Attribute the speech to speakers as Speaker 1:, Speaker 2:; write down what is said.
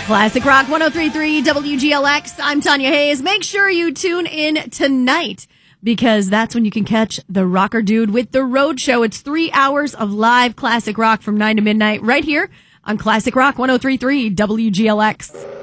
Speaker 1: Classic Rock 103.3 WGLX. I'm Tanya Hayes. Make sure you tune in tonight because that's when you can catch the Rocker Dude with the Road Show. It's 3 hours of live classic rock from 9 to midnight right here on Classic Rock 103.3 WGLX.